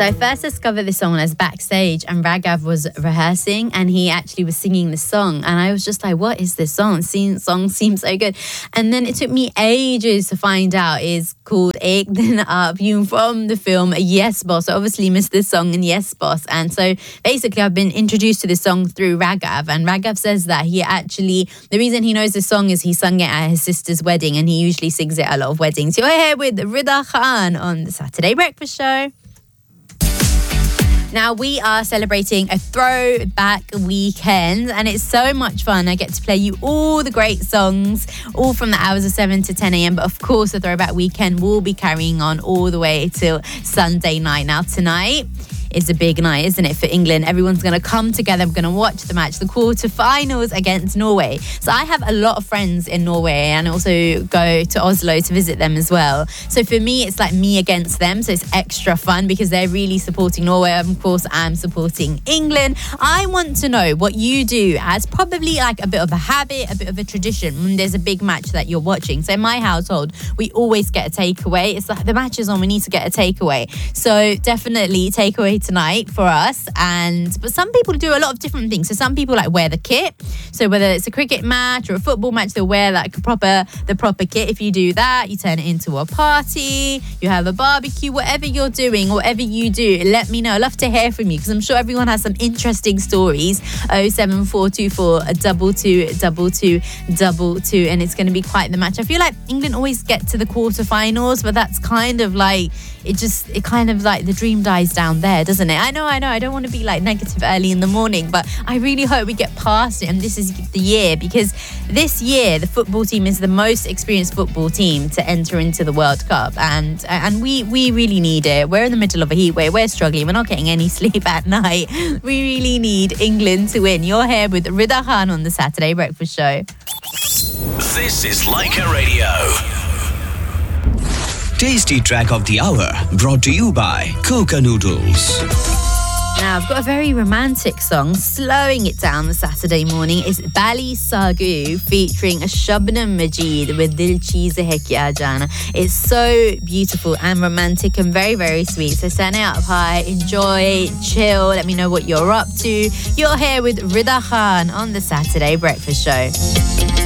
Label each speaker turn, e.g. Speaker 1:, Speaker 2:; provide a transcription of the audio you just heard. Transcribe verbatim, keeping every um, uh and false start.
Speaker 1: I first discovered this song when I was backstage and Raghav was rehearsing and he actually was singing the song. And I was just like, what is this song? The song seems so good. And then it took me ages to find out it's called Ek Din Aap Yoon from the film Yes Boss. I obviously missed this song in Yes Boss. And so basically I've been introduced to this song through Raghav. And Raghav says that he actually, the reason he knows this song is he sung it at his sister's wedding and he usually sings it at a lot of weddings. You're here with Rida Khan on the Saturday Breakfast Show. Now, we are celebrating a throwback weekend and it's so much fun. I get to play you all the great songs, all from the hours of seven to ten a.m. But of course, the throwback weekend will be carrying on all the way till Sunday night. Now, tonight is a big night, isn't it, for England? Everyone's going to come together. We're going to watch the match, the quarterfinals against Norway. So I have a lot of friends in Norway and also go to Oslo to visit them as well. So for me, it's like me against them. So it's extra fun because they're really supporting Norway. Of course, I'm supporting England. I want to know what you do as probably like a bit of a habit, a bit of a tradition when there's a big match that you're watching. So in my household, we always get a takeaway. It's like the match is on, we need to get a takeaway. So definitely takeaway tonight for us. And but some people do a lot of different things. So some people like wear the kit. So whether it's a cricket match or a football match, they'll wear like a proper the proper kit. If you do that, you turn it into a party, you have a barbecue, whatever you're doing, whatever you do, let me know. I'd love to hear from you because I'm sure everyone has some interesting stories. oh seven four two four two two two two two two, and it's going to be quite the match. I feel like England always get to the quarterfinals, but that's kind of like it just it kind of like the dream dies down there, doesn't it? I know, I know. I don't want to be like negative early in the morning, but I really hope we get past it and this is the year, because this year the football team is the most experienced football team to enter into the World Cup, and and we we really need it. We're in the middle of a heat wave. We're struggling. We're not getting any sleep at night. We really need England to win. You're here with Rida Khan on the Saturday Breakfast Show.
Speaker 2: This is Leica Radio.
Speaker 3: Tasty Track of the Hour, brought to you by Coca Noodles.
Speaker 1: Now, I've got a very romantic song, slowing it down the Saturday morning. It's Bali Sagu featuring Shabnam Majid with Dil Cheez Hai Kya Jana. It's so beautiful and romantic and very, very sweet. So turn it up high, enjoy, chill, let me know what you're up to. You're here with Rida Khan on the Saturday Breakfast Show.